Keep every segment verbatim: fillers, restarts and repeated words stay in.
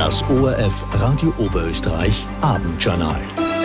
Das O R F Radio Oberösterreich Abendjournal.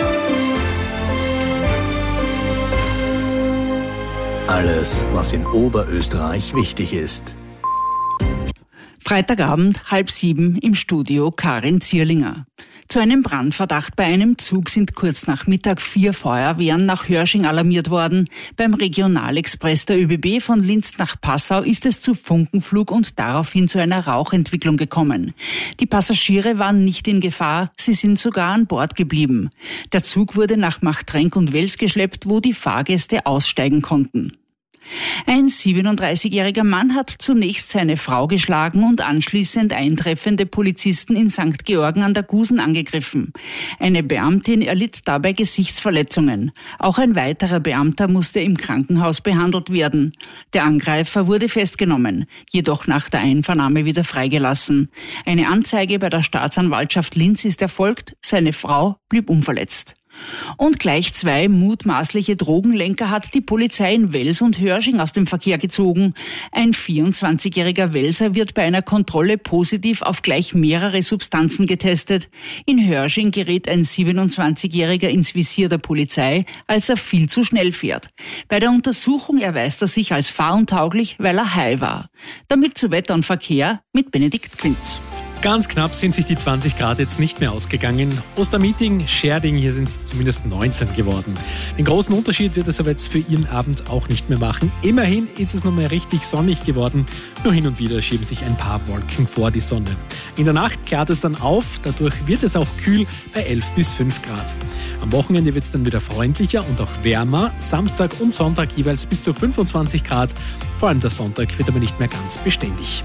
Alles, was in Oberösterreich wichtig ist. Freitagabend, halb sieben, im Studio Karin Zierlinger. Zu einem Brandverdacht bei einem Zug sind kurz nach Mittag vier Feuerwehren nach Hörsching alarmiert worden. Beim Regionalexpress der ÖBB von Linz nach Passau ist es zu Funkenflug und daraufhin zu einer Rauchentwicklung gekommen. Die Passagiere waren nicht in Gefahr, sie sind sogar an Bord geblieben. Der Zug wurde nach Machtrenk und Wels geschleppt, wo die Fahrgäste aussteigen konnten. Ein siebenunddreißigjähriger Mann hat zunächst seine Frau geschlagen und anschließend eintreffende Polizisten in Sankt Georgen an der Gusen angegriffen. Eine Beamtin erlitt dabei Gesichtsverletzungen. Auch ein weiterer Beamter musste im Krankenhaus behandelt werden. Der Angreifer wurde festgenommen, jedoch nach der Einvernahme wieder freigelassen. Eine Anzeige bei der Staatsanwaltschaft Linz ist erfolgt, seine Frau blieb unverletzt. Und gleich zwei mutmaßliche Drogenlenker hat die Polizei in Wels und Hörsching aus dem Verkehr gezogen. Ein vierundzwanzigjähriger Welser wird bei einer Kontrolle positiv auf gleich mehrere Substanzen getestet. In Hörsching gerät ein siebenundzwanzigjähriger ins Visier der Polizei, als er viel zu schnell fährt. Bei der Untersuchung erweist er sich als fahruntauglich, weil er high war. Damit zu Wetter und Verkehr mit Benedikt Quintz. Ganz knapp sind sich die zwanzig Grad jetzt nicht mehr ausgegangen. Ostermeeting, Scherding, hier sind es zumindest neunzehn geworden. Den großen Unterschied wird es aber jetzt für Ihren Abend auch nicht mehr machen. Immerhin ist es noch mal richtig sonnig geworden. Nur hin und wieder schieben sich ein paar Wolken vor die Sonne. In der Nacht klart es dann auf, dadurch wird es auch kühl bei elf bis fünf Grad. Am Wochenende wird es dann wieder freundlicher und auch wärmer. Samstag und Sonntag jeweils bis zu fünfundzwanzig Grad. Vor allem der Sonntag wird aber nicht mehr ganz beständig.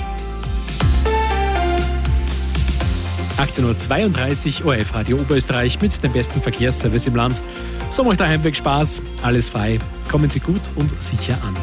achtzehn Uhr zweiunddreißig, O R F Radio Oberösterreich mit dem besten Verkehrsservice im Land. So macht der Heimweg Spaß, alles frei. Kommen Sie gut und sicher an.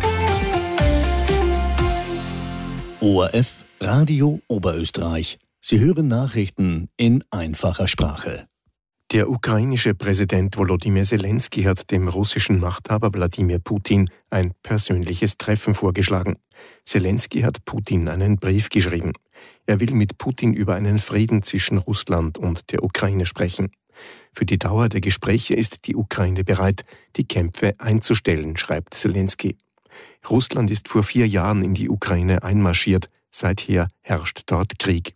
O R F Radio Oberösterreich. Sie hören Nachrichten in einfacher Sprache. Der ukrainische Präsident Volodymyr Zelensky hat dem russischen Machthaber Wladimir Putin ein persönliches Treffen vorgeschlagen. Zelensky hat Putin einen Brief geschrieben. Er will mit Putin über einen Frieden zwischen Russland und der Ukraine sprechen. Für die Dauer der Gespräche ist die Ukraine bereit, die Kämpfe einzustellen, schreibt Zelensky. Russland ist vor vier Jahren in die Ukraine einmarschiert. Seither herrscht dort Krieg.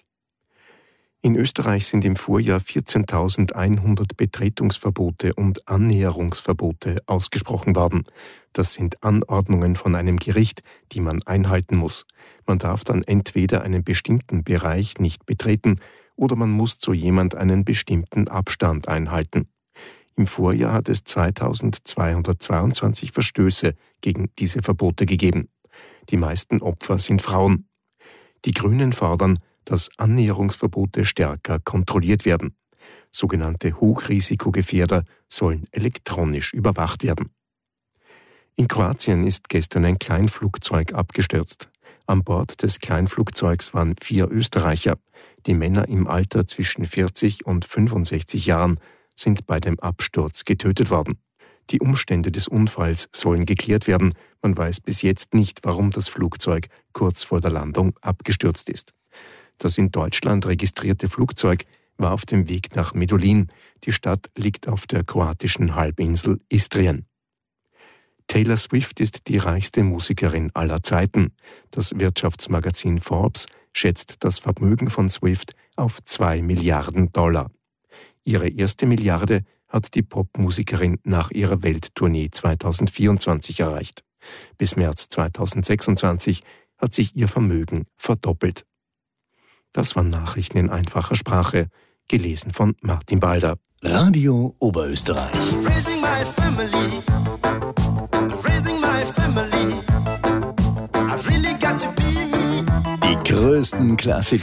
In Österreich sind im Vorjahr vierzehntausendeinhundert Betretungsverbote und Annäherungsverbote ausgesprochen worden. Das sind Anordnungen von einem Gericht, die man einhalten muss. Man darf dann entweder einen bestimmten Bereich nicht betreten oder man muss zu jemand einen bestimmten Abstand einhalten. Im Vorjahr hat es zweitausendzweihundertzweiundzwanzig Verstöße gegen diese Verbote gegeben. Die meisten Opfer sind Frauen. Die Grünen fordern, dass Annäherungsverbote stärker kontrolliert werden. Sogenannte Hochrisikogefährder sollen elektronisch überwacht werden. In Kroatien ist gestern ein Kleinflugzeug abgestürzt. An Bord des Kleinflugzeugs waren vier Österreicher. Die Männer im Alter zwischen vierzig und fünfundsechzig Jahren sind bei dem Absturz getötet worden. Die Umstände des Unfalls sollen geklärt werden. Man weiß bis jetzt nicht, warum das Flugzeug kurz vor der Landung abgestürzt ist. Das in Deutschland registrierte Flugzeug war auf dem Weg nach Medulin. Die Stadt liegt auf der kroatischen Halbinsel Istrien. Taylor Swift ist die reichste Musikerin aller Zeiten. Das Wirtschaftsmagazin Forbes schätzt das Vermögen von Swift auf zwei Milliarden Dollar. Ihre erste Milliarde hat die Popmusikerin nach ihrer Welttournee zweitausendvierundzwanzig erreicht. Bis März zweitausendsechsundzwanzig hat sich ihr Vermögen verdoppelt. Das waren Nachrichten in einfacher Sprache, gelesen von Martin Balder. Radio Oberösterreich. Raising my family, raising my family. I really got to be me. Die größten Klassiker.